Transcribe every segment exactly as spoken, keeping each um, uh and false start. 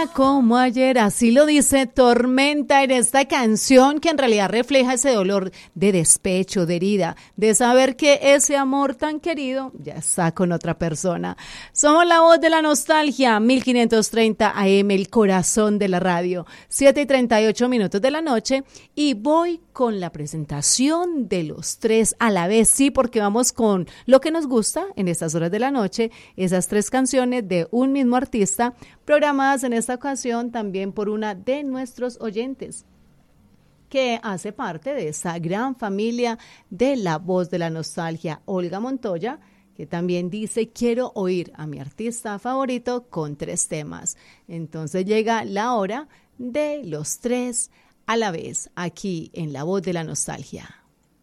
día como ayer, así lo dice Tormenta en esta canción que en realidad refleja ese dolor de despecho, de herida, de saber que ese amor tan querido ya está con otra persona. Somos la voz de la nostalgia, mil quinientos treinta A M, el corazón de la radio, siete y treinta y ocho minutos de la noche, y voy con la presentación de los tres a la vez, sí, porque vamos con lo que nos gusta en estas horas de la noche, esas tres canciones de un mismo artista, programadas en esta ocasión también por una de nuestros oyentes, que hace parte de esa gran familia de la voz de la nostalgia, Olga Montoya, que también dice, quiero oír a mi artista favorito con tres temas. Entonces llega la hora de los tres a la vez, aquí en La Voz de la Nostalgia.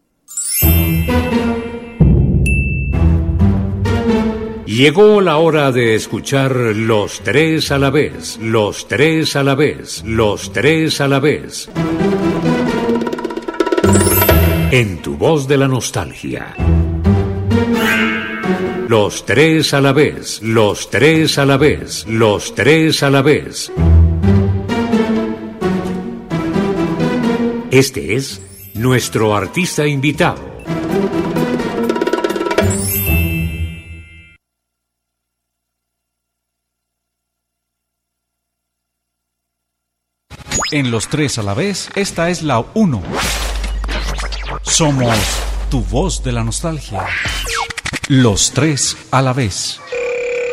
Llegó la hora de escuchar los tres a la vez, los tres a la vez, los tres a la vez. En tu voz de la nostalgia. Los tres a la vez, los tres a la vez, los tres a la vez. Este es nuestro artista invitado. En los tres a la vez, esta es la uno. Somos tu voz de la nostalgia. Los tres a la vez.